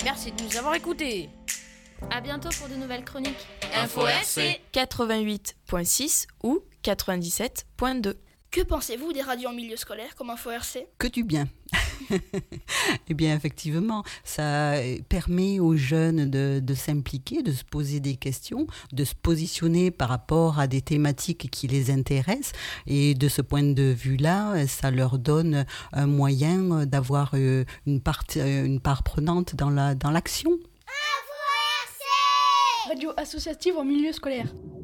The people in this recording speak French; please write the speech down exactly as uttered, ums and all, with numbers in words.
Merci de nous avoir écoutés. À bientôt pour de nouvelles chroniques. Info R C quatre-vingt-huit virgule six ou quatre-vingt-dix-sept virgule deux. Que pensez-vous des radios en milieu scolaire comme Info R C ? Que du bien. Eh bien, effectivement, ça permet aux jeunes de, de s'impliquer, de se poser des questions, de se positionner par rapport à des thématiques qui les intéressent. Et de ce point de vue-là, ça leur donne un moyen d'avoir une part, une part prenante dans la, dans l'action. Radio associative en milieu scolaire.